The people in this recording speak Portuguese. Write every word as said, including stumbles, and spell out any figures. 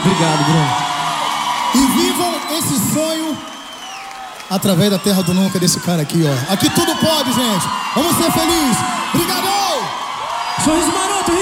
Obrigado, Bruno. E vivam esse sonho através da terra do nunca desse cara aqui, ó. Aqui tudo pode, gente. Vamos ser felizes. Obrigado! Sorriso maroto,